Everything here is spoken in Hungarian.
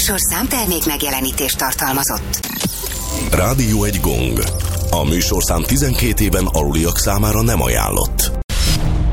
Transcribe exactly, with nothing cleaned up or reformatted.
műsorszám termék megjelenítést tartalmazott. Rádió egy gong. A műsorszám tizenkét éven aluliak számára nem ajánlott.